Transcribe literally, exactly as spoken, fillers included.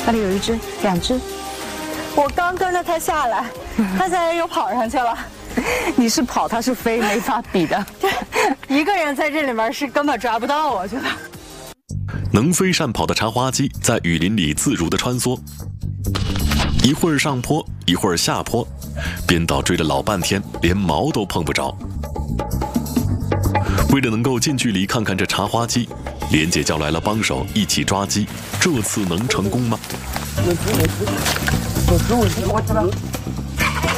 那里有一只，两只。 我刚跟着它下来，它现在又跑上去了。 你是跑，它是飞，没法比的。 一个人在这里面是根本抓不到，我觉得。 能飞善跑的茶花鸡在雨林里自如地穿梭，一会儿上坡，一会儿下坡，编导追了老半天，连毛都碰不着。为了能够近距离看看这茶花鸡，莲姐叫来了帮手一起抓鸡，这次能成功吗？ 有只有只有只有只，我知道。